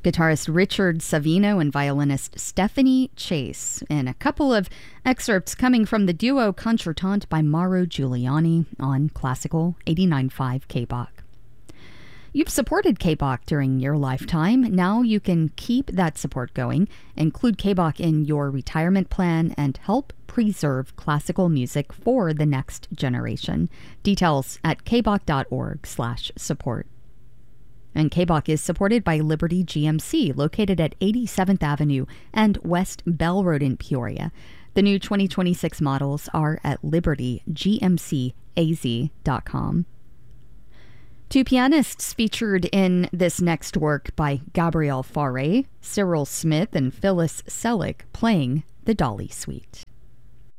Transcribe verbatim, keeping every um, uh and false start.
guitarist Richard Savino and violinist Stephanie Chase, in a couple of excerpts coming from the duo Contretemps by Mauro Giuliani on Classical eighty-nine point five K B O C. You've supported K B O C during your lifetime. Now you can keep that support going, include K B O C in your retirement plan, and help preserve classical music for the next generation. Details at kboc.org slash support. And K B O C is supported by Liberty G M C, located at eighty-seventh Avenue and West Bell Road in Peoria. The new twenty twenty-six models are at liberty g m c a z dot com. Two pianists featured in this next work by Gabriel Fauré, Cyril Smith and Phyllis Selick, playing the Dolly Suite.